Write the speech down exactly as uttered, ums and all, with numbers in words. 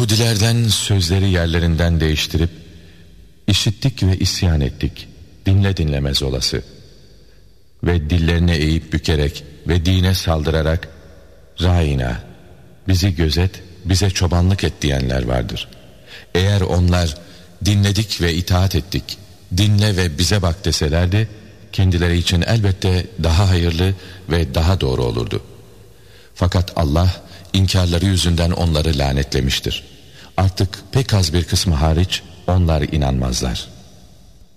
Yahudilerden sözleri yerlerinden değiştirip, işittik ve isyan ettik, dinle dinlemez olası. Ve dillerine eğip bükerek ve dine saldırarak, Râina, bizi gözet, bize çobanlık et diyenler vardır. Eğer onlar dinledik ve itaat ettik, dinle ve bize bak deselerdi, kendileri için elbette daha hayırlı ve daha doğru olurdu. Fakat Allah inkarları yüzünden onları lanetlemiştir. Artık pek az bir kısmı hariç onlar inanmazlar.